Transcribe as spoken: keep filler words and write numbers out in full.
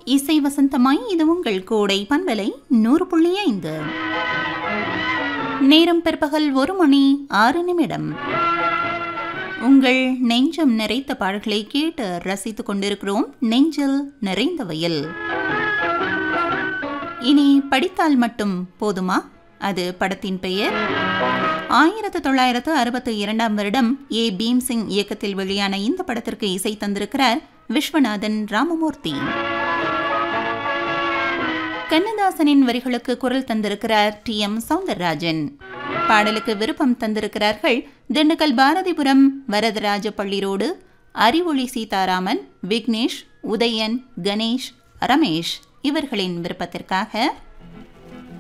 இசை வசந்தமாய் இது உங்கள் கோடை பண்பலை நூறு புள்ளி ஐந்து. நேரம் பிற்பகல் ஒரு மணி ஆறு நிமிடம். உங்கள் நெஞ்சம் நிறைத்த பாடல்களை கேட்டு ரசித்துக் கொண்டிருக்கிறோம். நெஞ்சில் நிறைந்த வயல். இனி படித்தால் மட்டும் போதுமா? அது படத்தின் பெயர். ஆயிரத்து தொள்ளாயிரத்து அறுபத்தி இரண்டாம் வருடம் ஏ பீம்சிங் இயக்கத்தில் வெளியான இந்த படத்திற்கு இசை தந்திருக்கிறார் விஸ்வநாதன் ராமமூர்த்தி. கண்ணதாசனின் வரிகளுக்கு குரல் தந்திருக்கிறார் டி எம் சௌந்தரராஜன். பாடலுக்கு விருப்பம் தந்திருக்கிறார்கள் திண்டுக்கல் பாரதிபுரம் வரதராஜ பள்ளிரோடு அறிவொளி சீதாராமன், விக்னேஷ், உதயன், கணேஷ், ரமேஷ். இவர்களின் விருப்பத்திற்காக